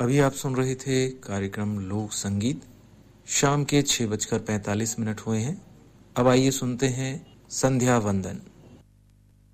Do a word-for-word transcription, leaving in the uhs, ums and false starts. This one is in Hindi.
अभी आप सुन रहे थे कार्यक्रम लोक संगीत। शाम के छह बजकर पैंतालीस मिनट हुए हैं। अब आइए सुनते हैं संध्या वंदन।